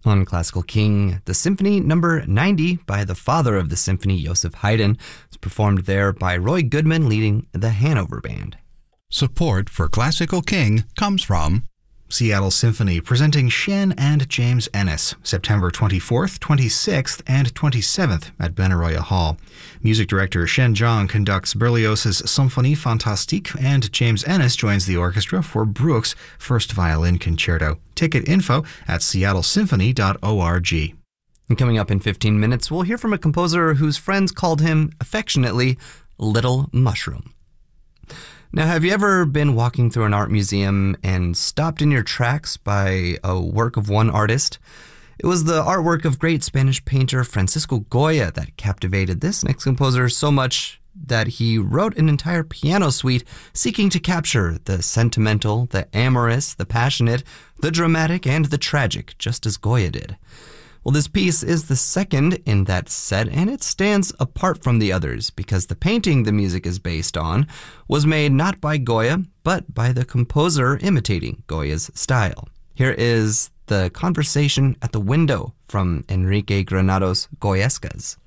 On Classical King, the Symphony Number 90 by the father of the symphony, Joseph Haydn, was performed there by Roy Goodman leading the Hanover Band. Support for Classical King comes from Seattle Symphony, presenting Shen and James Ennis, September 24th, 26th, and 27th at Benaroya Hall. Music director Shen Zhang conducts Berlioz's Symphonie Fantastique, and James Ennis joins the orchestra for Bruch's First Violin Concerto. Ticket info at seattlesymphony.org. And coming up in 15 minutes, we'll hear from a composer whose friends called him, affectionately, Little Mushroom. Now, have you ever been walking through an art museum and stopped in your tracks by a work of one artist? It was the artwork of great Spanish painter Francisco Goya that captivated this next composer so much that he wrote an entire piano suite seeking to capture the sentimental, the amorous, the passionate, the dramatic, and the tragic, just as Goya did. Well, this piece is the second in that set, and it stands apart from the others because the painting the music is based on was made not by Goya, but by the composer imitating Goya's style. Here is The Conversation at the Window from Enrique Granados Goyescas.